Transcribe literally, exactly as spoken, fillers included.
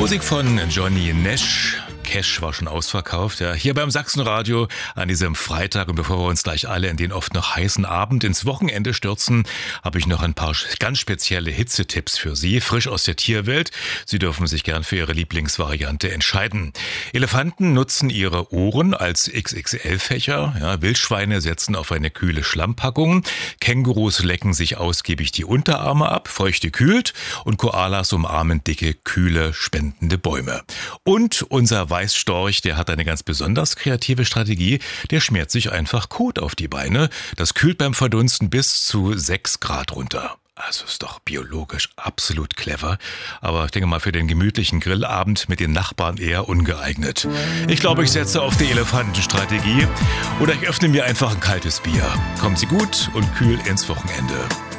Musik von Johnny Nash. Cash war schon ausverkauft, ja. Hier beim Sachsenradio an diesem Freitag. Und bevor wir uns gleich alle in den oft noch heißen Abend ins Wochenende stürzen, habe ich noch ein paar ganz spezielle Hitzetipps für Sie, frisch aus der Tierwelt. Sie dürfen sich gern für Ihre Lieblingsvariante entscheiden. Elefanten nutzen ihre Ohren als X X L-Fächer. Ja, Wildschweine setzen auf eine kühle Schlammpackung. Kängurus lecken sich ausgiebig die Unterarme ab, feuchte kühlt. Und Koalas umarmen dicke, kühle, spendende Bäume. Und unser Weißstorch, der hat eine ganz besonders kreative Strategie. Der schmiert sich einfach Kot auf die Beine. Das kühlt beim Verdunsten bis zu sechs Grad runter. Also ist doch biologisch absolut clever. Aber ich denke mal, für den gemütlichen Grillabend mit den Nachbarn eher ungeeignet. Ich glaube, ich setze auf die Elefantenstrategie. Oder ich öffne mir einfach ein kaltes Bier. Kommen Sie gut und kühl ins Wochenende.